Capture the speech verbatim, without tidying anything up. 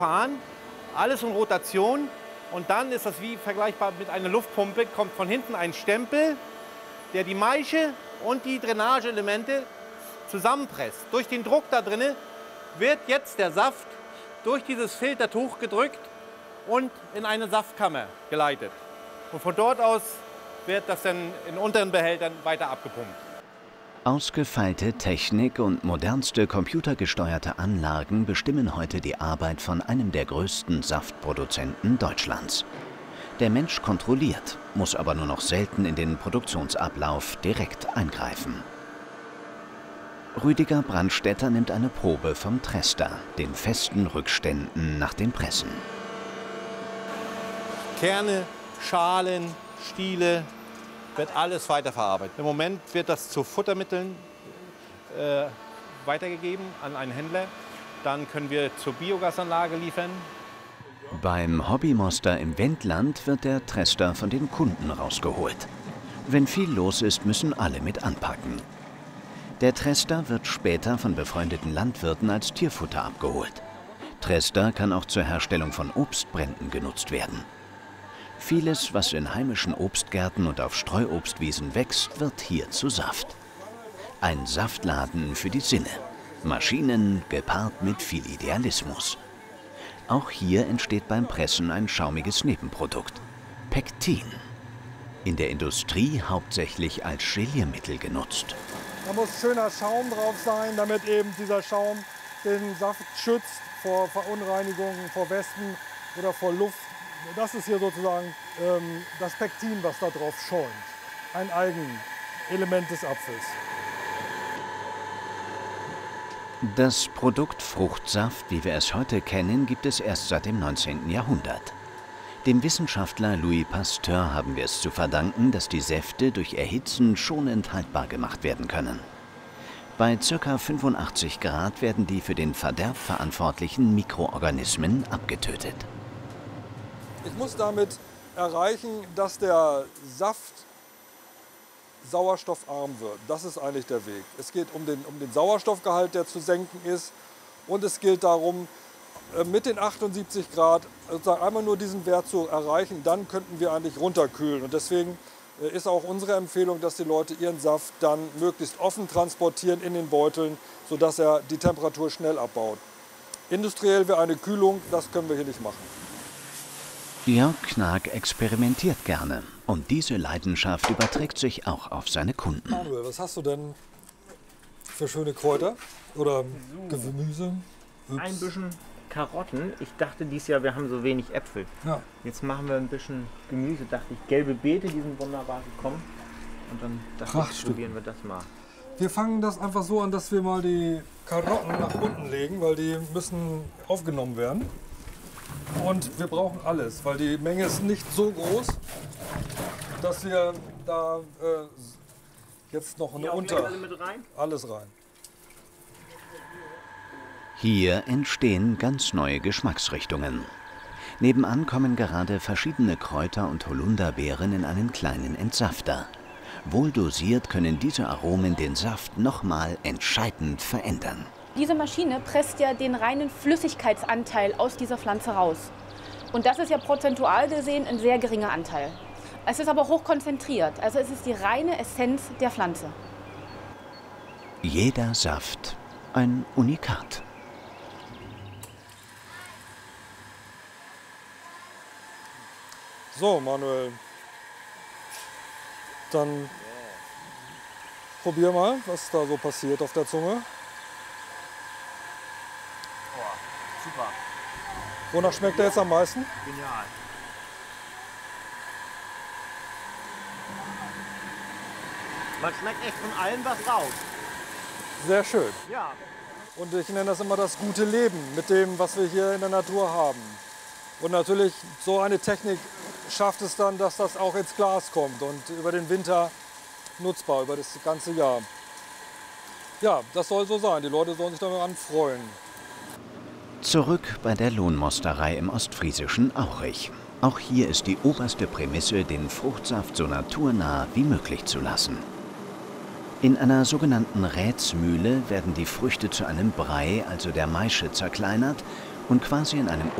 fahren, alles in Rotation und dann ist das wie vergleichbar mit einer Luftpumpe, kommt von hinten ein Stempel, der die Maische und die Drainageelemente zusammenpresst. Durch den Druck da drinne wird jetzt der Saft durch dieses Filtertuch gedrückt und in eine Saftkammer geleitet. Und von dort aus wird das dann in unteren Behältern weiter abgepumpt. Ausgefeilte Technik und modernste computergesteuerte Anlagen bestimmen heute die Arbeit von einem der größten Saftproduzenten Deutschlands. Der Mensch kontrolliert, muss aber nur noch selten in den Produktionsablauf direkt eingreifen. Rüdiger Brandstätter nimmt eine Probe vom Trester, den festen Rückständen nach den Pressen. Kerne, Schalen, Stiele, wird alles weiterverarbeitet. Im Moment wird das zu Futtermitteln äh, weitergegeben an einen Händler. Dann können wir zur Biogasanlage liefern. Beim Hobbymoster im Wendland wird der Trester von den Kunden rausgeholt. Wenn viel los ist, müssen alle mit anpacken. Der Trester wird später von befreundeten Landwirten als Tierfutter abgeholt. Trester kann auch zur Herstellung von Obstbränden genutzt werden. Vieles, was in heimischen Obstgärten und auf Streuobstwiesen wächst, wird hier zu Saft. Ein Saftladen für die Sinne. Maschinen gepaart mit viel Idealismus. Auch hier entsteht beim Pressen ein schaumiges Nebenprodukt. Pektin. In der Industrie hauptsächlich als Geliermittel genutzt. Da muss schöner Schaum drauf sein, damit eben dieser Schaum den Saft schützt vor Verunreinigungen, vor Wespen oder vor Luft. Das ist hier sozusagen ähm, das Pektin, was da drauf schäumt. Ein Eigenelement des Apfels. Das Produkt Fruchtsaft, wie wir es heute kennen, gibt es erst seit dem neunzehnten Jahrhundert. Dem Wissenschaftler Louis Pasteur haben wir es zu verdanken, dass die Säfte durch Erhitzen schonend haltbar gemacht werden können. Bei ca. fünfundachtzig Grad werden die für den Verderb verantwortlichen Mikroorganismen abgetötet. Ich muss damit erreichen, dass der Saft sauerstoffarm wird. Das ist eigentlich der Weg. Es geht um den, um den Sauerstoffgehalt, der zu senken ist. Und es gilt darum, mit den achtundsiebzig Grad sozusagen einmal nur diesen Wert zu erreichen. Dann könnten wir eigentlich runterkühlen. Und deswegen ist auch unsere Empfehlung, dass die Leute ihren Saft dann möglichst offen transportieren in den Beuteln, sodass er die Temperatur schnell abbaut. Industriell wäre eine Kühlung, das können wir hier nicht machen. Jörg Knag experimentiert gerne und diese Leidenschaft überträgt sich auch auf seine Kunden. Manuel, was hast du denn für schöne Kräuter oder Gemüse? Ups. Ein bisschen Karotten. Ich dachte dieses Jahr, wir haben so wenig Äpfel. Ja. Jetzt machen wir ein bisschen Gemüse, dachte ich. Gelbe Beete, die sind wunderbar gekommen. Und dann dachte ich, probieren wir das mal. Wir fangen das einfach so an, dass wir mal die Karotten nach unten legen, weil die müssen aufgenommen werden. Und wir brauchen alles, weil die Menge ist nicht so groß, dass wir da äh, jetzt noch eine Ja, Unter... alle mit rein? Alles rein. Hier entstehen ganz neue Geschmacksrichtungen. Nebenan kommen gerade verschiedene Kräuter und Holunderbeeren in einen kleinen Entsafter. Wohl dosiert können diese Aromen den Saft nochmal entscheidend verändern. Diese Maschine presst ja den reinen Flüssigkeitsanteil aus dieser Pflanze raus. Und das ist ja prozentual gesehen ein sehr geringer Anteil. Es ist aber hochkonzentriert, also es ist die reine Essenz der Pflanze. Jeder Saft ein Unikat. So, Manuel, dann probier mal, was da so passiert auf der Zunge. Super. Wonach schmeckt er jetzt am meisten? Genial. Man schmeckt echt von allem was raus. Sehr schön. Ja. Und ich nenne das immer das gute Leben mit dem, was wir hier in der Natur haben. Und natürlich, so eine Technik schafft es dann, dass das auch ins Glas kommt und über den Winter nutzbar, über das ganze Jahr. Ja, das soll so sein. Die Leute sollen sich daran freuen. Zurück bei der Lohnmosterei im ostfriesischen Aurich. Auch hier ist die oberste Prämisse, den Fruchtsaft so naturnah wie möglich zu lassen. In einer sogenannten Rätsmühle werden die Früchte zu einem Brei, also der Maische, zerkleinert und quasi in einem